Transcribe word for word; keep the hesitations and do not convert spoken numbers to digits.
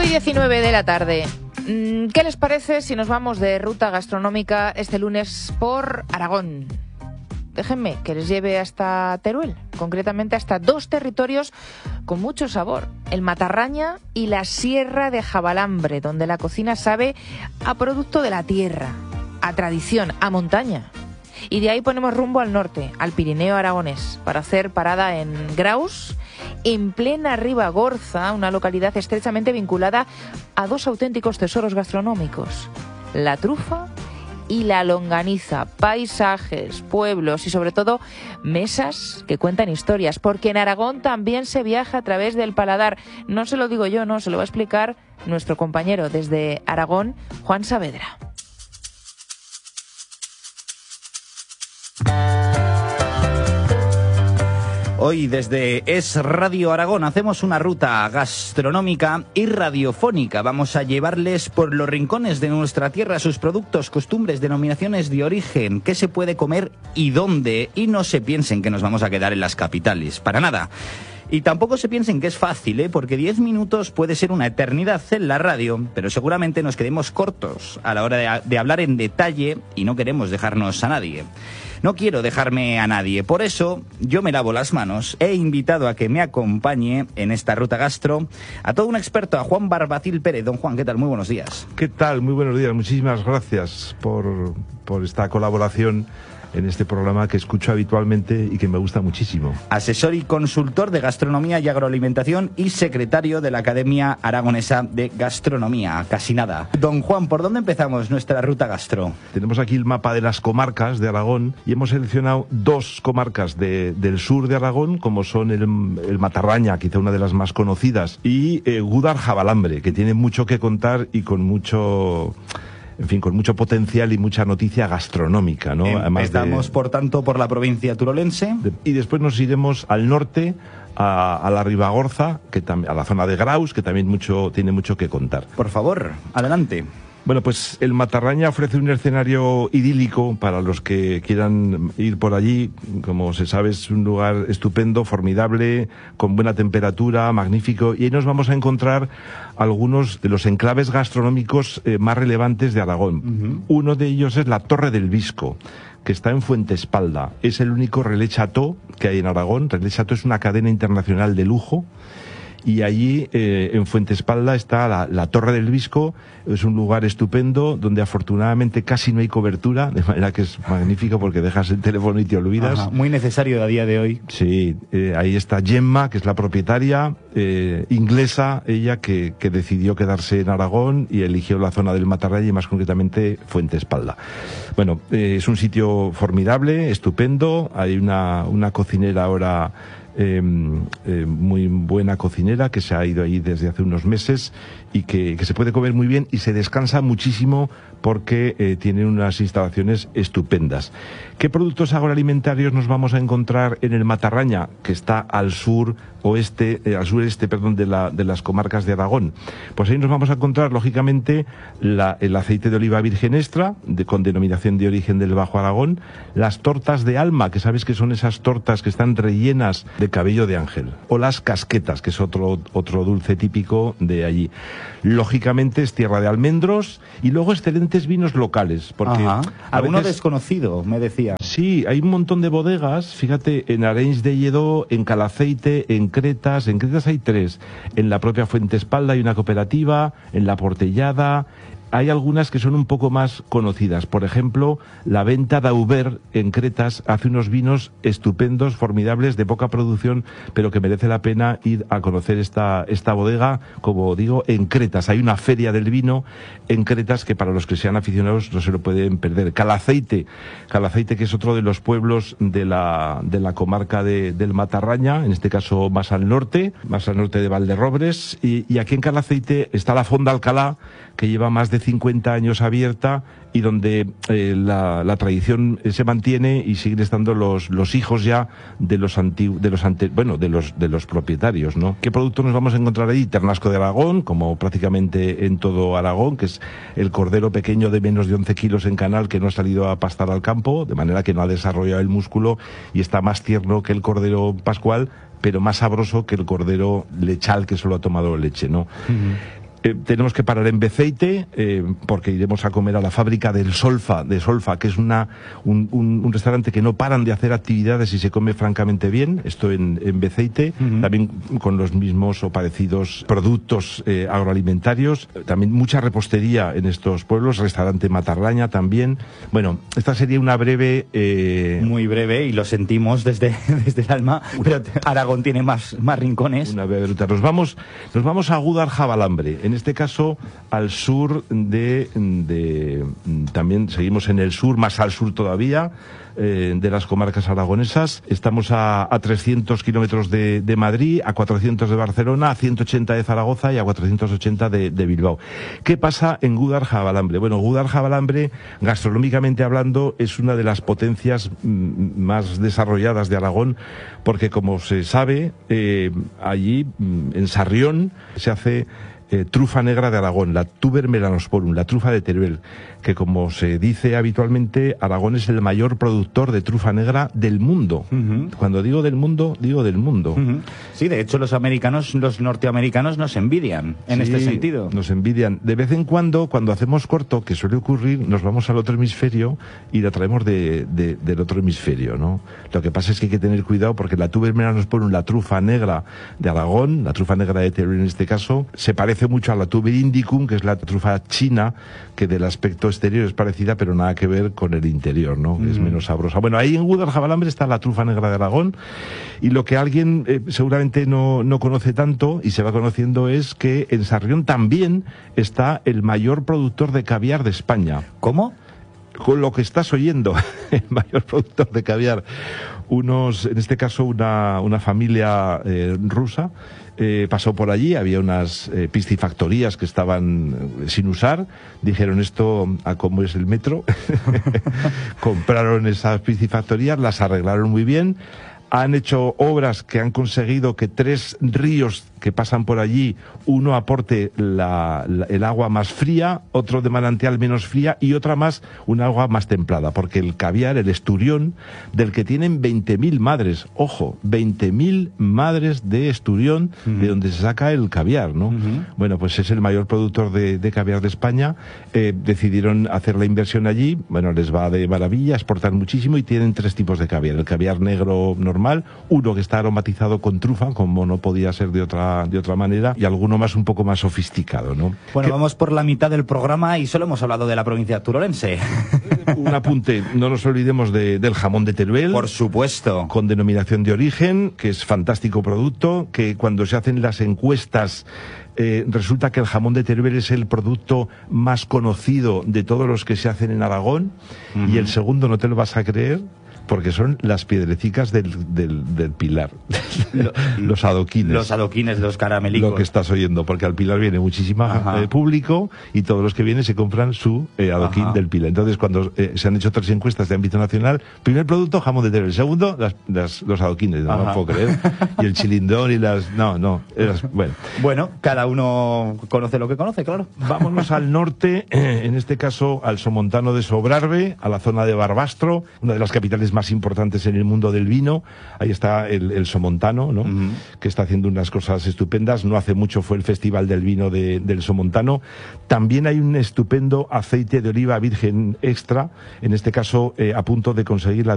y diecinueve de la tarde. ¿Qué les parece si nos vamos de ruta gastronómica este lunes por Aragón? Déjenme que les lleve hasta Teruel, concretamente hasta dos territorios con mucho sabor, el Matarraña y la Sierra de Jabalambre, donde la cocina sabe a producto de la tierra, a tradición, a montaña. Y de ahí ponemos rumbo al norte, al Pirineo aragonés, para hacer parada en Graus, en plena Ribagorza, una localidad estrechamente vinculada a dos auténticos tesoros gastronómicos, la trufa y la longaniza, paisajes, pueblos y sobre todo mesas que cuentan historias, porque en Aragón también se viaja a través del paladar. No se lo digo yo, no, se lo va a explicar nuestro compañero desde Aragón, Juan Saavedra. Hoy desde Es Radio Aragón hacemos una ruta gastronómica y radiofónica. Vamos a llevarles por los rincones de nuestra tierra sus productos, costumbres, denominaciones de origen, qué se puede comer y dónde. Y no se piensen que nos vamos a quedar en las capitales, para nada. Y tampoco se piensen que es fácil, ¿eh? Porque diez minutos puede ser una eternidad en la radio, pero seguramente nos quedemos cortos a la hora de, de hablar en detalle y no queremos dejarnos a nadie. No quiero dejarme a nadie, por eso yo me lavo las manos. He invitado a que me acompañe en esta ruta gastro a todo un experto, a Juan Barbacil Pérez. Don Juan, ¿qué tal? Muy buenos días. ¿Qué tal? Muy buenos días. Muchísimas gracias por, por esta colaboración en este programa que escucho habitualmente y que me gusta muchísimo. Asesor y consultor de gastronomía y agroalimentación y secretario de la Academia Aragonesa de Gastronomía. Casi nada. Don Juan, ¿por dónde empezamos nuestra ruta gastro? Tenemos aquí el mapa de las comarcas de Aragón y hemos seleccionado dos comarcas de, del sur de Aragón, como son el, el Matarraña, quizá una de las más conocidas, y eh, Gúdar-Jabalambre, que tiene mucho que contar y con mucho... En fin, con mucho potencial y mucha noticia gastronómica, ¿no? Eh, Además estamos, de, por tanto, por la provincia turolense. De, y después nos iremos al norte, a, a la Ribagorza, que tam, a la zona de Graus, que también mucho, tiene mucho que contar. Por favor, adelante. Bueno, pues el Matarraña ofrece un escenario idílico para los que quieran ir por allí. Como se sabe, es un lugar estupendo, formidable, con buena temperatura, magnífico. Y ahí nos vamos a encontrar algunos de los enclaves gastronómicos eh, más relevantes de Aragón. Uh-huh. Uno de ellos es la Torre del Visco, que está en Fuentespalda. Es el único relais chateau que hay en Aragón. Relais Chateau es una cadena internacional de lujo. Y allí, eh, en Fuentespalda, está la, la Torre del Visco. Es un lugar estupendo, donde afortunadamente casi no hay cobertura, de manera que es magnífico porque dejas el teléfono y te olvidas. Ajá, muy necesario a día de hoy. Sí, eh, ahí está Gemma, que es la propietaria, eh, inglesa, ella que, que decidió quedarse en Aragón y eligió la zona del Matarraña y más concretamente Fuentespalda. Bueno, eh, es un sitio formidable, estupendo. Hay una, una cocinera ahora... Eh, eh, muy buena cocinera que se ha ido ahí desde hace unos meses y que, que se puede comer muy bien y se descansa muchísimo porque eh, tiene unas instalaciones estupendas. ¿Qué productos agroalimentarios nos vamos a encontrar en el Matarraña, que está al sur oeste, eh, al sureste, perdón, de, la, de las comarcas de Aragón? Pues ahí nos vamos a encontrar, lógicamente, la, el aceite de oliva virgen extra, de, con denominación de origen del Bajo Aragón, las tortas de alma, que sabes que son esas tortas que están rellenas de cabello de ángel, o las casquetas, que es otro, otro dulce típico de allí. Lógicamente es tierra de almendros y luego excelentes vinos locales. Porque Ajá. Alguno veces... desconocido, me decía. Sí, hay un montón de bodegas, fíjate, en Arenys de Lledó, en Calaceite, en Cretas, en Cretas hay tres, en la propia Fuentespalda hay una cooperativa, en La Portellada... Hay algunas que son un poco más conocidas. Por ejemplo, la Venta d'Auber en Cretas hace unos vinos estupendos, formidables, de poca producción, pero que merece la pena ir a conocer esta, esta bodega, como digo, en Cretas. Hay una feria del vino en Cretas que para los que sean aficionados no se lo pueden perder. Calaceite, Calaceite que es otro de los pueblos de la, de la comarca de, del Matarraña, en este caso más al norte, más al norte de Valderrobres, y, y aquí en Calaceite está la Fonda Alcalá, que lleva más de cincuenta años abierta y donde eh, la, la tradición se mantiene y siguen estando los, los hijos ya de los antiguos, de los ante, bueno, de los de los propietarios, ¿no? ¿Qué producto nos vamos a encontrar ahí? Ternasco de Aragón, como prácticamente en todo Aragón, que es el cordero pequeño de menos de once kilos en canal que no ha salido a pastar al campo, de manera que no ha desarrollado el músculo y está más tierno que el cordero pascual, pero más sabroso que el cordero lechal que solo ha tomado leche, ¿no? Uh-huh. Eh, tenemos que parar en Beceite, eh, porque iremos a comer a la fábrica del Solfa, de Solfa, que es una, un, un, un restaurante que no paran de hacer actividades y se come francamente bien. Esto en, en Beceite, uh-huh. También con los mismos o parecidos productos eh, agroalimentarios. También mucha repostería en estos pueblos, restaurante Matarraña también. Bueno, esta sería una breve... Eh... Muy breve, y lo sentimos desde, desde el alma, pero Aragón tiene más, más rincones. Una breve ruta. Nos vamos, nos vamos a Gúdar-Jabalambre, en este caso al sur de, de... También seguimos en el sur, más al sur todavía, eh, de las comarcas aragonesas. Estamos a, a trescientos kilómetros de, de Madrid, a cuatrocientos de Barcelona, a ciento ochenta de Zaragoza y a cuatrocientos ochenta de, de Bilbao. ¿Qué pasa en Gúdar-Jabalambre? Bueno, Gúdar-Jabalambre, gastronómicamente hablando, es una de las potencias mm, más desarrolladas de Aragón, porque como se sabe, eh, allí mm, en Sarrión se hace Eh, trufa negra de Aragón, la Tuber melanosporum, la trufa de Teruel, que como se dice habitualmente, Aragón es el mayor productor de trufa negra del mundo. Uh-huh. Cuando digo del mundo, digo del mundo. Uh-huh. Sí, de hecho los americanos, los norteamericanos nos envidian en sí, este sentido. Nos envidian. De vez en cuando, cuando hacemos corto, que suele ocurrir, nos vamos al otro hemisferio y la traemos de, de, del otro hemisferio, ¿no? Lo que pasa es que hay que tener cuidado porque la Tuber melanosporum, la trufa negra de Aragón, la trufa negra de Teruel en este caso, se parece mucho a la Tuber indicum, que es la trufa china, que del aspecto exterior es parecida, pero nada que ver con el interior, ¿no? Mm. Es menos sabrosa. Bueno, ahí en Gúdar-Jabalambre está la trufa negra de Aragón, y lo que alguien eh, seguramente no, no conoce tanto, y se va conociendo, es que en Sarrión también está el mayor productor de caviar de España. ¿Cómo? Con lo que estás oyendo, el mayor productor de caviar. Unos, en este caso, una, una familia eh, rusa, Eh, pasó por allí, había unas eh, piscifactorías que estaban eh, sin usar, dijeron esto a cómo es el metro, compraron esas piscifactorías, las arreglaron muy bien, han hecho obras que han conseguido que tres ríos que pasan por allí, uno aporte la, la, el agua más fría, otro de manantial menos fría y otra más, un agua más templada, porque el caviar, el esturión, del que tienen veinte mil madres, ojo, veinte mil madres de esturión, uh-huh. de donde se saca el caviar, ¿no? Uh-huh. Bueno, pues es el mayor productor de, de caviar de España, eh, decidieron hacer la inversión allí, bueno, les va de maravilla, exportan muchísimo y tienen tres tipos de caviar, el caviar negro normal, uno que está aromatizado con trufa, como no podía ser de otra de otra manera, y alguno más un poco más sofisticado, ¿no? Bueno, que... vamos por la mitad del programa y solo hemos hablado de la provincia turolense. Un apunte, no nos olvidemos de, del jamón de Teruel. Por supuesto. Con denominación de origen, que es fantástico producto, que cuando se hacen las encuestas Eh, resulta que el jamón de Teruel es el producto más conocido de todos los que se hacen en Aragón, uh-huh. y el segundo no te lo vas a creer, porque son las piedrecicas del, del, del Pilar, lo, los adoquines. Los adoquines, los caramelicos. Lo que estás oyendo, porque al Pilar viene muchísima eh, público, y todos los que vienen se compran su eh, adoquín Ajá. del Pilar. Entonces, cuando eh, se han hecho tres encuestas de ámbito nacional, primer producto, jamón de Teruel, segundo, las, las, los adoquines, no me puedo creer, y el chilindón y las... No, no, eras, bueno. Bueno, cada uno conoce lo que conoce, claro. Vámonos al norte, eh, en este caso al Somontano de Sobrarbe, a la zona de Barbastro, una de las capitales más importantes en el mundo del vino. Ahí está el, el Somontano, ¿no? Uh-huh. Que está haciendo unas cosas estupendas. No hace mucho fue el Festival del Vino de, del Somontano. También hay un estupendo aceite de oliva virgen extra, en este caso eh, a punto de conseguir la